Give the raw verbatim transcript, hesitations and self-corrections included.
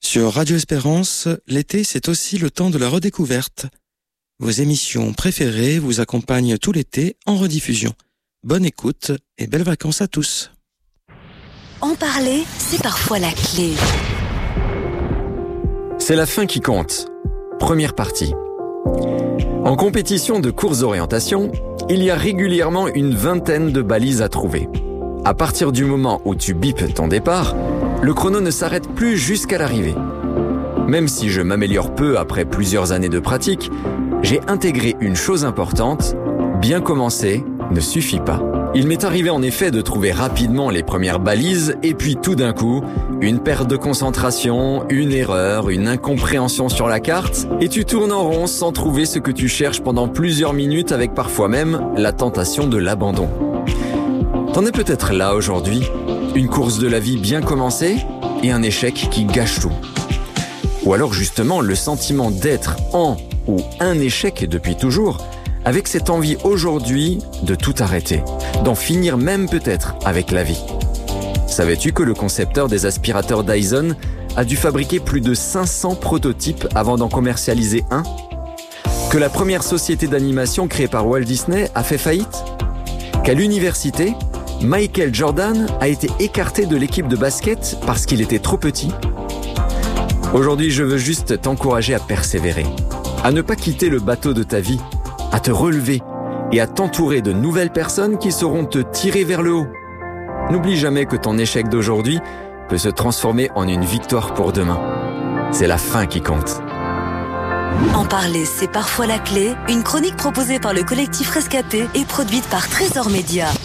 Sur Radio Espérance, l'été, c'est aussi le temps de la redécouverte. Vos émissions préférées vous accompagnent tout l'été en rediffusion. Bonne écoute et belles vacances à tous. En parler, c'est parfois la clé. C'est la fin qui compte. Première partie. En compétition de course d'orientation, il y a régulièrement une vingtaine de balises à trouver. À partir du moment où tu bipes ton départ, le chrono ne s'arrête plus jusqu'à l'arrivée. Même si je m'améliore peu après plusieurs années de pratique, j'ai intégré une chose importante, bien commencer ne suffit pas. Il m'est arrivé en effet de trouver rapidement les premières balises et puis tout d'un coup, une perte de concentration, une erreur, une incompréhension sur la carte et tu tournes en rond sans trouver ce que tu cherches pendant plusieurs minutes avec parfois même la tentation de l'abandon. T'en es peut-être là aujourd'hui, une course de la vie bien commencée et un échec qui gâche tout. Ou alors justement le sentiment d'être en ou un échec depuis toujours, avec cette envie aujourd'hui de tout arrêter, d'en finir même peut-être avec la vie. Savais-tu que le concepteur des aspirateurs Dyson a dû fabriquer plus de cinq cents prototypes avant d'en commercialiser un ? Que la première société d'animation créée par Walt Disney a fait faillite ? Qu'à l'université, Michael Jordan a été écarté de l'équipe de basket parce qu'il était trop petit ? Aujourd'hui, je veux juste t'encourager à persévérer, à ne pas quitter le bateau de ta vie, à te relever et à t'entourer de nouvelles personnes qui sauront te tirer vers le haut. N'oublie jamais que ton échec d'aujourd'hui peut se transformer en une victoire pour demain. C'est la fin qui compte. En parler, c'est parfois la clé. Une chronique proposée par le collectif Rescapé et produite par Trésor Média.